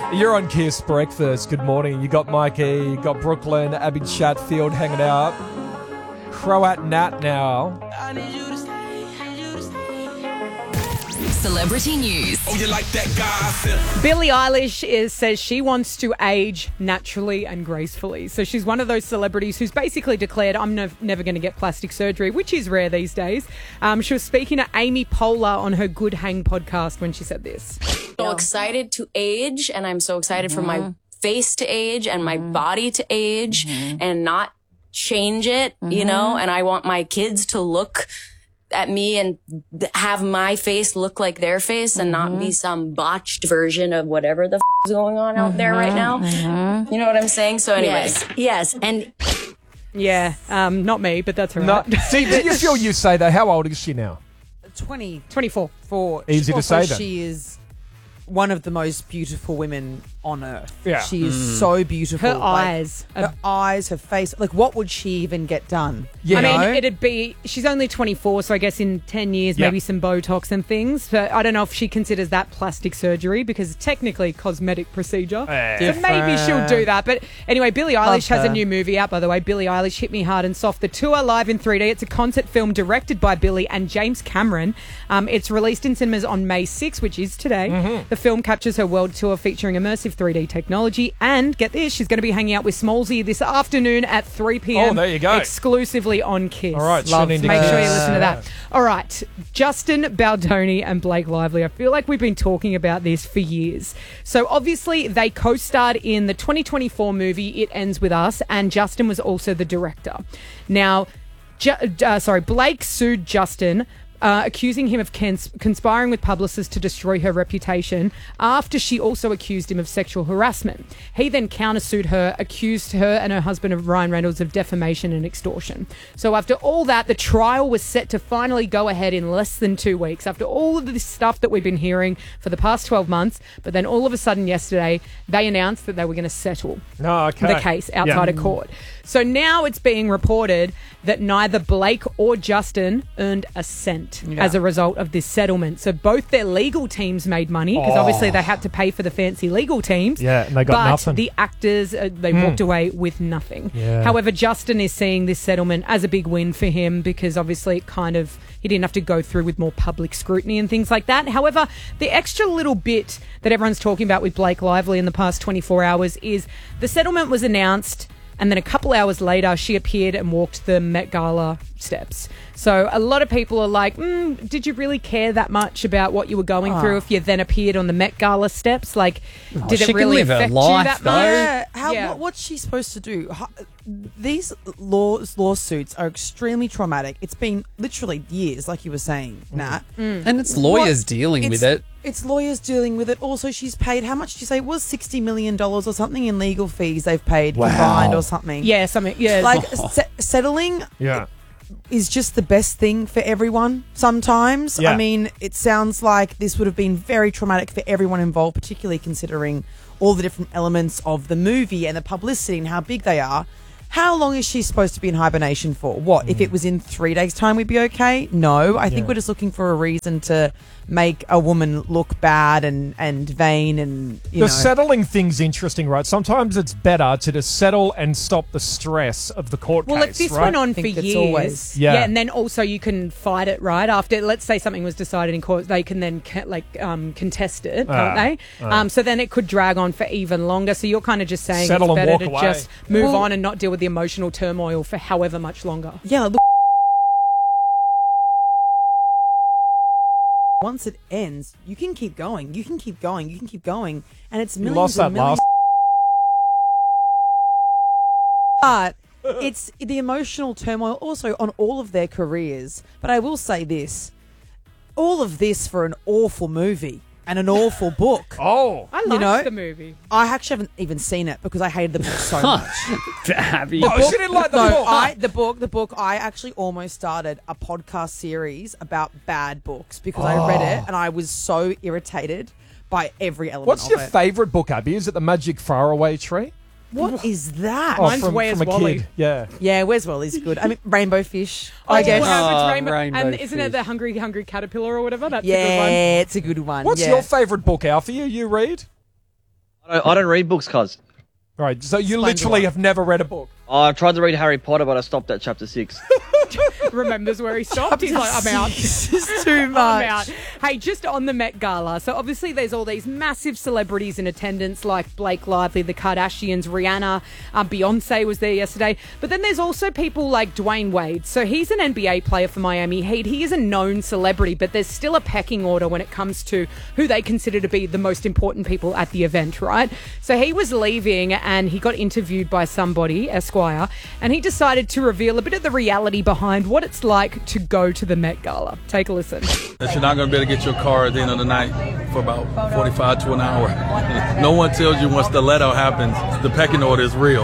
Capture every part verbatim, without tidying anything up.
You're on Kiss Breakfast. Good morning. You got Mikey, you got Brooklyn, Abby Chatfield hanging out. Croat Nat now. Celebrity news. Oh, you like that gossip? Billie Eilish is, says she wants to age naturally and gracefully. So she's one of those celebrities who's basically declared, I'm no, never going to get plastic surgery, which is rare these days. Um, she was speaking to Amy Poehler on her Good Hang podcast when she said this. So excited to age, and I'm so excited mm-hmm. for my face to age and my mm-hmm. body to age mm-hmm. and not change it, mm-hmm. you know, and I want my kids to look at me and have my face look like their face and mm-hmm. not be some botched version of whatever the f- is going on out mm-hmm. there right now. Mm-hmm. You know what I'm saying? So anyways. Yes, yes. And yeah, um, not me, but that's all right. No, see, did you feel you say that? How old is she now? twenty. twenty-four. Four. Easy to say then. She is one of the most beautiful women on earth. Yeah. She is Mm. so beautiful. Her like, eyes. Her eyes, her face. Like, what would she even get done? Yeah. I mean, know? it'd be, she's only twenty-four, so I guess in ten years, Yeah. maybe some Botox and things. But I don't know if she considers that plastic surgery because it's technically cosmetic procedure. Eh. So maybe she'll do that. But anyway, Billie Eilish has a her. new movie out, by the way. Billie Eilish, Hit Me Hard and Soft. The tour live in three D. It's a concert film directed by Billie and James Cameron. Um, it's released in cinemas on May sixth, which is today. Mm-hmm. The film captures her world tour featuring immersive three D technology. And get this, she's going to be hanging out with Smallsy this afternoon at three p.m. Oh, there you go. Exclusively on Kiss. All right, Love tune into Make Kiss. sure you listen to that. All right, Justin Baldoni and Blake Lively. I feel like we've been talking about this for years. So obviously they co-starred in the twenty twenty-four movie It Ends With Us, and Justin was also the director. Now, Ju- uh, sorry, Blake sued Justin, Uh, accusing him of cons- conspiring with publicists to destroy her reputation after she also accused him of sexual harassment. He then countersued her, accused her and her husband of Ryan Reynolds of defamation and extortion. So after all that, the trial was set to finally go ahead in less than two weeks. After all of this stuff that we've been hearing for the past twelve months, but then all of a sudden yesterday, they announced that they were going to settle No, okay. the case outside Yeah. of court. So now it's being reported that neither Blake or Justin earned a cent Yeah. as a result of this settlement. So both their legal teams made money because Oh. obviously they had to pay for the fancy legal teams. Yeah, and they got but nothing. the actors, uh, they Hmm. walked away with nothing. Yeah. However, Justin is seeing this settlement as a big win for him because obviously it kind of, he didn't have to go through with more public scrutiny and things like that. However, the extra little bit that everyone's talking about with Blake Lively in the past twenty-four hours is the settlement was announced, and then a couple hours later, she appeared and walked the Met Gala steps. So a lot of people are like, mm, did you really care that much about what you were going Oh. through if you then appeared on the Met Gala steps? Like, did she it can really live her affect life, you that though. much? Yeah, how, Yeah. What, what's she supposed to do? How, these law, lawsuits are extremely traumatic. It's been literally years, like you were saying, Nat. And it's lawyers What- dealing it's, with it. It's lawyers dealing with it. Also, she's paid, how much did you say? It was sixty million dollars or something in legal fees they've paid Wow. combined or something. Yeah, something. Yeah, Like, se- settling Yeah. is just the best thing for everyone sometimes. Yeah. I mean, it sounds like this would have been very traumatic for everyone involved, particularly considering all the different elements of the movie and the publicity and how big they are. How long is she supposed to be in hibernation for? What, if it was in three days' time, we'd be okay? No, I think Yeah. we're just looking for a reason to make a woman look bad and, and vain and, you The know. settling thing's interesting, right? Sometimes it's better to just settle and stop the stress of the court Well, case, if this right? went on I for think that's years, always- Yeah. yeah, and then also you can fight it right after. Let's say something was decided in court, they can then ca- like um, contest it, can't Ah, they? ah. Um, so then it could drag on for even longer. So you're kind of just saying Settle it's and better walk to away. just move Well- on and not deal with the emotional turmoil for however much longer. Yeah, look. Once it ends, you can keep going. You can keep going. You can keep going, and it's You millions lost that and millions. last. But it's the emotional turmoil also on all of their careers. But I will say this: all of this for an awful movie and an awful book. Oh. I You liked know- the movie. I actually haven't even seen it because I hated the book so much. Abby. Oh, she didn't like the No, book. I the book, the book. I actually almost started a podcast series about bad books because I read it and I was so irritated by every element What's of your it. favourite book, Abby? Is it The Magic Faraway Tree? What is that? Oh, Mine's from, Where's from a Wally? kid. Yeah. Yeah, Where's Wally's good. I mean, Rainbow Fish. Oh, I guess. what happens, Oh, Rainbow- Rainbow and isn't it Fish. the Hungry Hungry Caterpillar or whatever? That's a good Yeah, it's a good one. What's yeah. your favourite book, Alfie? You read? I don't, I don't read books, cuz. Right, so you Explain literally why. have never read a book. Oh, I tried to read Harry Potter, but I stopped at chapter six. Remembers where he stopped. He's like, I'm out. This is too I'm much. out. Hey, just on the Met Gala. So obviously there's all these massive celebrities in attendance like Blake Lively, the Kardashians, Rihanna, um, Beyonce was there yesterday. But then there's also people like Dwayne Wade. So he's an N B A player for Miami Heat. He is a known celebrity, but there's still a pecking order when it comes to who they consider to be the most important people at the event, right? So he was leaving and he got interviewed by somebody, Esquire, and he decided to reveal a bit of the reality behind what it's like to go to the Met Gala. Take a listen. That you're not going to be able to get your car at the end of the night for about forty-five to an hour. No one tells you once the let-out happens, the pecking order is real.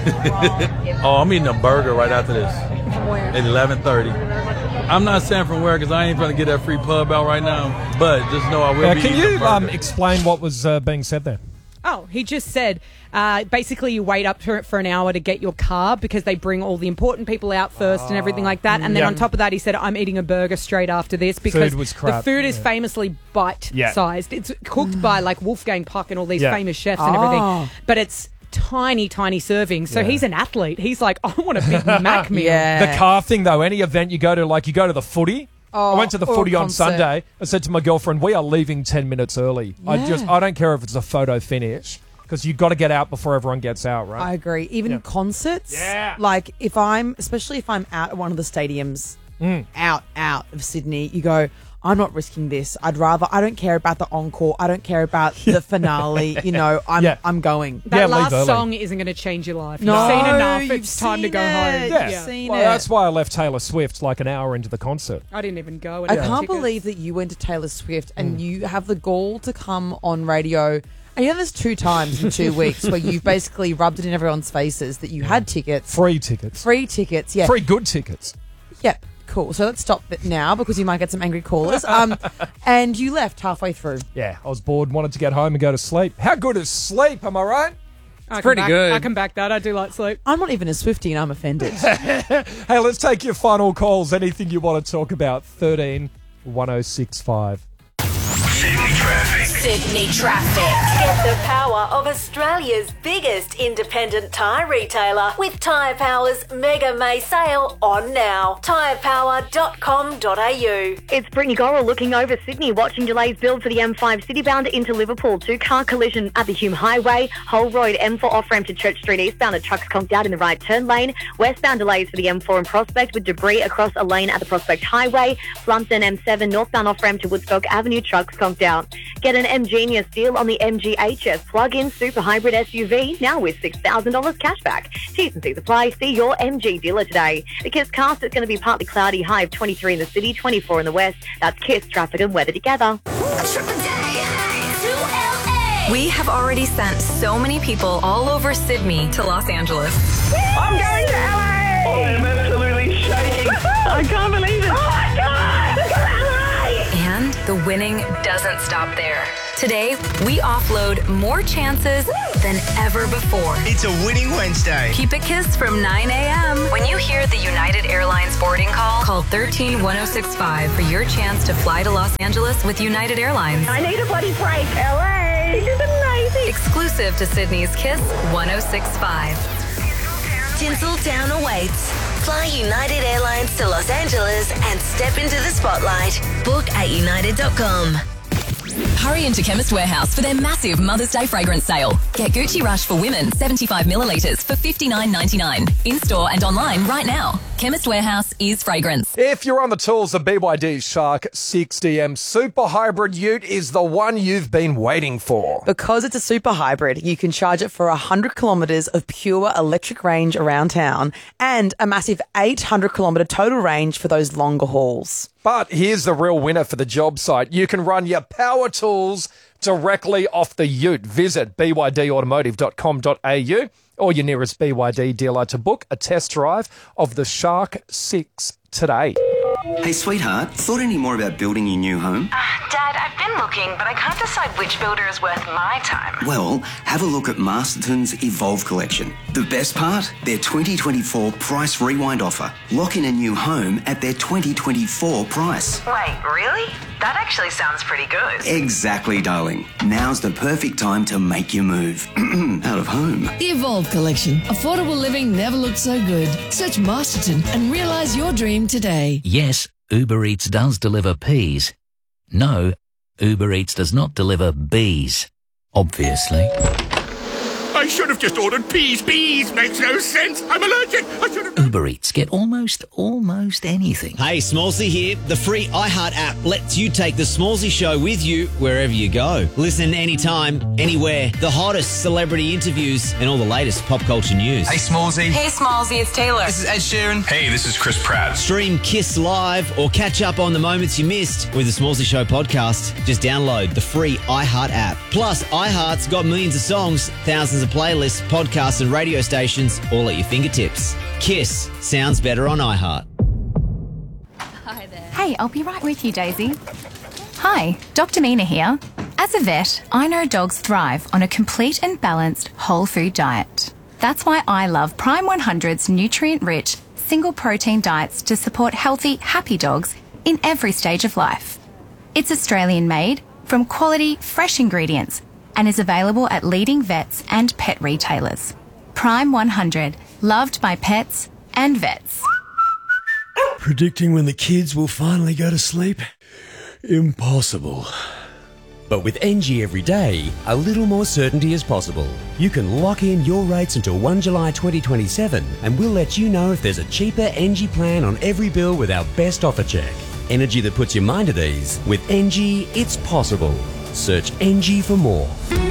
Oh, I'm eating a burger right after this at eleven thirty. I'm not saying from where because I ain't going to get that free pub out right now, but just know I will Uh, be can eating a you burger. um, explain what was uh, being said there? Oh, he just said uh, basically you wait up for, for an hour to get your car because they bring all the important people out first and everything like that. And then Yeah. on top of that, he said, I'm eating a burger straight after this because Food was the crap. food is Yeah. famously bite-sized. It's cooked by like Wolfgang Puck and all these Yeah. famous chefs and Oh. everything. But it's tiny, tiny servings. So Yeah. he's an athlete. He's like, I want a Big Mac meal. Yeah. The car thing, though, any event you go to, like you go to the footy. Oh, I went to the or a footy on concert. Sunday. I said to my girlfriend, we are leaving ten minutes early. I Yeah. just, I don't care if it's a photo finish because you've got to get out before everyone gets out, right? I agree. Even Yeah. concerts. Yeah. Like if I'm, especially if I'm out at one of the stadiums, Mm. out, out of Sydney, you go, I'm not risking this. I'd rather, I don't care about the encore. I don't care about the finale. You know, I'm, Yeah. I'm going. That Yeah, leave last early. song isn't going to change your life. No, You've seen enough. you've It's time to seen go it. home. yeah. You've seen well, it. that's why I left Taylor Swift like an hour into the concert. I didn't even go. I got can't tickets. believe that you went to Taylor Swift Mm. and you have the gall to come on radio. And you know, there's two times in two weeks where you've basically rubbed it in everyone's faces that you had tickets, Free tickets. free tickets. Yeah. Free good tickets. Yep. Cool. So let's stop it now because you might get some angry callers. Um, and you left halfway through. Yeah, I was bored, wanted to get home and go to sleep. How good is sleep, am I right? I can pretty back- good. I can back that. I do like sleep. I'm not even a Swiftie and I'm offended. Hey, let's take your final calls. Anything you want to talk about. thirteen one oh six five. Sydney traffic. Sydney traffic. Get the power of Australia's biggest independent tyre retailer with Tyre Power's Mega May sale on now. tyre power dot com dot a u. It's Brittany Gorrell looking over Sydney, watching delays build for the M five citybound into Liverpool. Two-car collision at the Hume Highway. Hull Road, M four off-ramp to Church Street eastbound. A truck's conked out in the right turn lane. Westbound delays for the M four in Prospect with debris across a lane at the Prospect Highway. Plumpton M seven northbound off-ramp to Woodstock Avenue. Trucks conked out. Get an M-Genius deal on the M G H S plug-in super hybrid S U V now with six thousand dollars cash back. T's and C's apply. See your M G dealer today. The Kiss cast is going to be partly cloudy, high of twenty-three in the city, twenty-four in the west. That's Kiss, traffic and weather together. We have already sent so many people all over Sydney to Los Angeles. I'm going to L A! I am absolutely shaking. I can't believe it! Oh my God! Look at L A! And the winning doesn't stop there. Today, we offload more chances than ever before. It's a winning Wednesday. Keep it Kiss from nine a.m. When you hear the United Airlines boarding call, call one three one oh six five for your chance to fly to Los Angeles with United Airlines. I need a bloody break, L A! This is amazing! Exclusive to Sydney's Kiss one oh six five. Tinseltown awaits. Fly United Airlines to Los Angeles and step into the spotlight. Book at united dot com. Hurry into Chemist Warehouse for their massive Mother's Day fragrance sale. Get Gucci Rush for women, seventy-five millilitres for fifty-nine ninety-nine. In-store and online right now. Chemist Warehouse is fragrance. If you're on the tools, the B Y D Shark sixty M Super Hybrid Ute is the one you've been waiting for. Because it's a super hybrid, you can charge it for one hundred kilometres of pure electric range around town and a massive eight hundred kilometre total range for those longer hauls. But here's the real winner for the job site. You can run your power tools directly off the ute. Visit b y d automotive dot com dot a u or your nearest B Y D dealer to book a test drive of the Shark six today. Hey, sweetheart, thought any more about building your new home? Dad, I've been am looking, but I can't decide which builder is worth my time. Well, have a look at Masterton's Evolve collection. The best part? Their twenty twenty-four price rewind offer. Lock in a new home at their twenty twenty-four price. Wait, really? That actually sounds pretty good. Exactly, darling. Now's the perfect time to make your move. Out of home. The Evolve collection. Affordable living never looked so good. Search Masterton and realise your dream today. Yes, Uber Eats does deliver peas. No, Uber Eats does not deliver bees. Obviously. I should have just ordered peas. Bees makes no sense. I'm allergic. I should have... Uber Eats get almost, almost anything. Hey, Smallsy here. The free iHeart app lets you take the Smallsy show with you wherever you go. Listen anytime, anywhere. The hottest celebrity interviews and all the latest pop culture news. Hey, Smallsy. Hey, Smallsy, it's Taylor. This is Ed Sheeran. Hey, this is Chris Pratt. Stream Kiss Live or catch up on the moments you missed with the Smallsy Show podcast. Just download the free iHeart app. Plus, iHeart's got millions of songs, thousands of playlists, podcasts and radio stations all at your fingertips. Kiss sounds better on iHeart. Hi there. Hey, I'll be right with you, Daisy. Hi, Doctor Mina here. As a vet, I know dogs thrive on a complete and balanced whole food diet. That's why I love Prime one hundred's nutrient-rich, single-protein diets to support healthy, happy dogs in every stage of life. It's Australian-made, from quality, fresh ingredients, and is available at leading vets and pet retailers. Prime one hundred, loved by pets and vets. Predicting when the kids will finally go to sleep? Impossible. But with N G Everyday, a little more certainty is possible. You can lock in your rates until the first of July twenty twenty-seven, and we'll let you know if there's a cheaper N G plan on every bill with our best offer check. Energy that puts your mind at ease. With N G, it's possible. Search N G for more.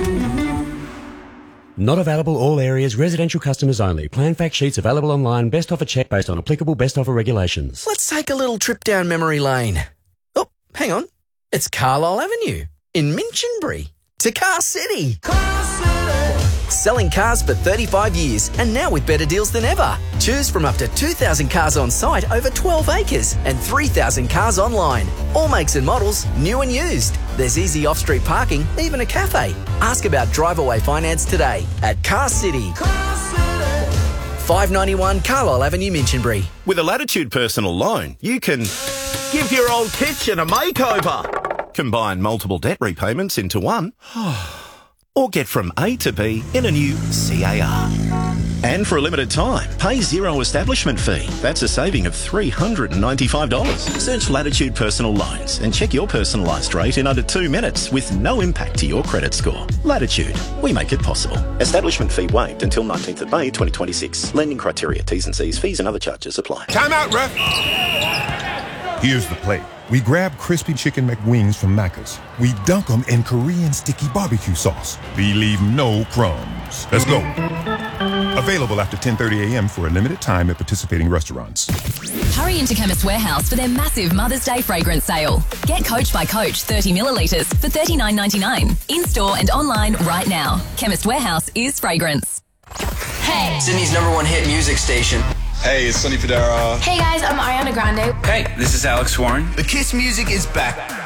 Not available all areas, residential customers only. Plan fact sheets available online. Best offer check based on applicable best offer regulations. Let's take a little trip down memory lane. Oh, hang on. It's Carlisle Avenue in Minchinbury to Car City. Car City. Selling cars for thirty-five years and now with better deals than ever. Choose from up to two thousand cars on site over twelve acres and three thousand cars online. All makes and models, new and used. There's easy off-street parking, even a cafe. Ask about drive-away finance today at Car City. Car City. five ninety-one Carlisle Avenue, Minchinbury. With a Latitude personal loan, you can give your old kitchen a makeover, combine multiple debt repayments into one, or get from A to B in a new C A R. And for a limited time, pay zero establishment fee. That's a saving of three hundred ninety-five dollars. Search Latitude Personal Loans and check your personalised rate in under two minutes with no impact to your credit score. Latitude, we make it possible. Establishment fee waived until nineteenth of May twenty twenty-six. Lending criteria, T's and C's, fees and other charges apply. Time out, ref. Here's the play. We grab crispy chicken McWings from Macca's. We dunk them in Korean sticky barbecue sauce. We leave no crumbs. Let's go. Available after ten thirty a.m. for a limited time at participating restaurants. Hurry into Chemist Warehouse for their massive Mother's Day fragrance sale. Get Coach by Coach thirty millilitres for thirty-nine ninety-nine. In-store and online right now. Chemist Warehouse is fragrance. Hey! Sydney's number one hit music station. Hey, it's Sonny Fodera. Hey guys, I'm Ariana Grande. Hey, this is Alex Warren. The Kiss music is back.